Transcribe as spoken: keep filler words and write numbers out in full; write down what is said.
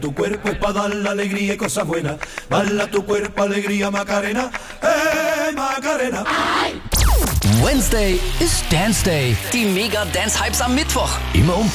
Tu cuerpo es para dar la alegría y cosas buenas. Bala tu cuerpo, alegría, Macarena. Hey, Macarena. Wednesday ist Dance Day. Die Mega Dance Hypes am Mittwoch. Immer um